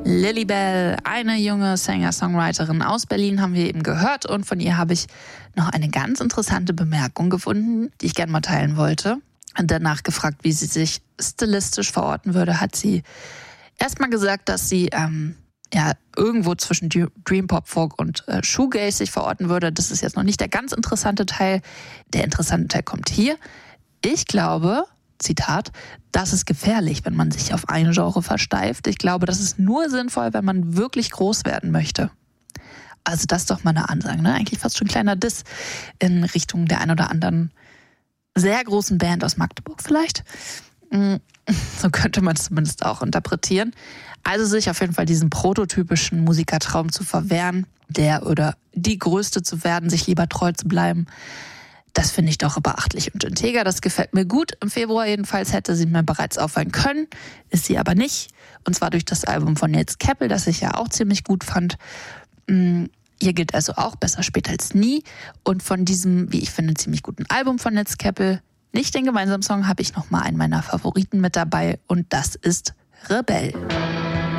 Lilybell, eine junge Singer-Songwriterin aus Berlin, haben wir eben gehört. Und von ihr habe ich noch eine ganz interessante Bemerkung gefunden, die ich gerne mal teilen wollte. Und danach gefragt, wie sie sich stilistisch verorten würde, hat sie erstmal gesagt, dass sie irgendwo zwischen Dream Pop, Folk und Shoegaze sich verorten würde. Das ist jetzt noch nicht der ganz interessante Teil. Der interessante Teil kommt hier. Ich glaube, Zitat, das ist gefährlich, wenn man sich auf ein Genre versteift. Ich glaube, das ist nur sinnvoll, wenn man wirklich groß werden möchte. Also das ist doch mal eine Ansage, ne? Eigentlich fast schon ein kleiner Diss in Richtung der ein oder anderen sehr großen Band aus Magdeburg vielleicht. So könnte man es zumindest auch interpretieren. Also sich auf jeden Fall diesen prototypischen Musikertraum zu verwehren, der oder die Größte zu werden, sich lieber treu zu bleiben. Das finde ich doch beachtlich und integer. Das gefällt mir gut. Im Februar jedenfalls hätte sie mir bereits auffallen können, ist sie aber nicht. Und zwar durch das Album von Nils Keppel, das ich ja auch ziemlich gut fand. Hier gilt also auch besser spät als nie. Und von diesem, wie ich finde, ziemlich guten Album von Nils Keppel, nicht den gemeinsamen Song, habe ich nochmal einen meiner Favoriten mit dabei. Und das ist Rebell.